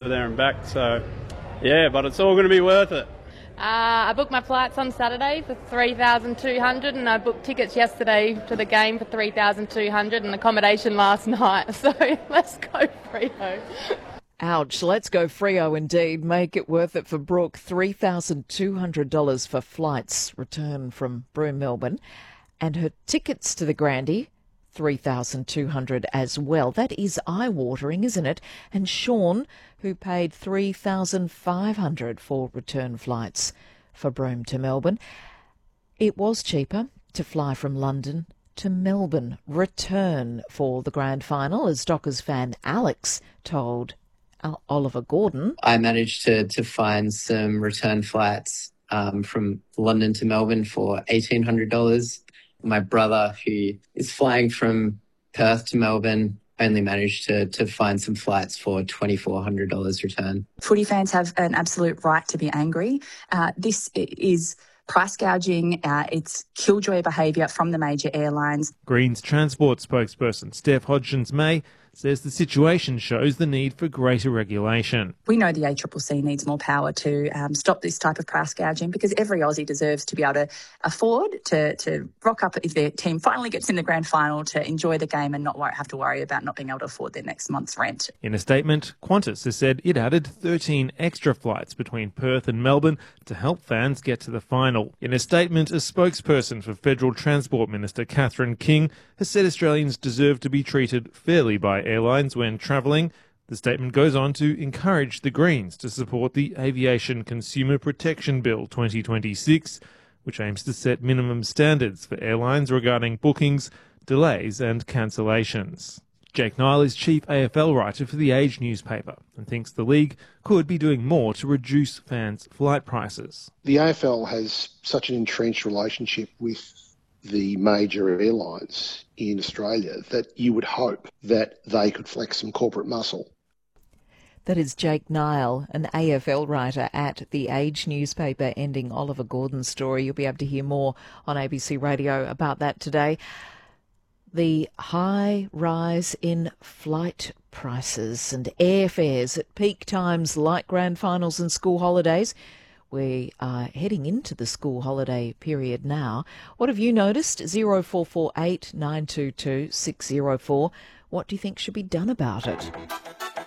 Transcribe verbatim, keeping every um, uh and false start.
there and back. So, yeah, but it's all going to be worth it. Uh, I booked my flights on Saturday for three thousand two hundred dollars and I booked tickets yesterday to the game for three thousand two hundred dollars and accommodation last night. So let's go Freo. Ouch, let's go Freo indeed. Make it worth it for Brooke. three thousand two hundred dollars for flights return from Broome, Melbourne. And her tickets to the Grandy, three thousand two hundred dollars as well. That is eye-watering, isn't it? And Sean, who paid three thousand five hundred dollars for return flights for Broome to Melbourne. It was cheaper to fly from London to Melbourne. Return for the grand final, as Dockers fan Alex told Oliver Gordon. I managed to, to find some return flights um, from London to Melbourne for eighteen hundred dollars. My brother, who is flying from Perth to Melbourne, only managed to, to find some flights for twenty-four hundred dollars return. Footy fans have an absolute right to be angry. Uh, this is price gouging. Uh, it's killjoy behaviour from the major airlines. Greens Transport spokesperson Steph Hodgins-May says the situation shows the need for greater regulation. We know the A C C C needs more power to um, stop this type of price gouging, because every Aussie deserves to be able to afford to, to rock up if their team finally gets in the grand final, to enjoy the game and not wor- have to worry about not being able to afford their next month's rent. In a statement, Qantas has said it added thirteen extra flights between Perth and Melbourne to help fans get to the final. In a statement, a spokesperson for Federal Transport Minister Catherine King has said Australians deserve to be treated fairly by airlines when travelling. The statement goes on to encourage the Greens to support the Aviation Consumer Protection Bill twenty twenty-six, which aims to set minimum standards for airlines regarding bookings, delays and cancellations. Jake Nile is chief A F L writer for The Age newspaper and thinks the league could be doing more to reduce fans' flight prices. The A F L has such an entrenched relationship with the major airlines in Australia that you would hope that they could flex some corporate muscle. That is Jake Nile, an A F L writer at The Age newspaper, ending Oliver Gordon's story. You'll be able to hear more on A B C Radio about that today. The high rise in flight prices and airfares at peak times like grand finals and school holidays. We are heading into the school holiday period now. What have you noticed? zero four four eight nine two two six zero four. What do you think should be done about it?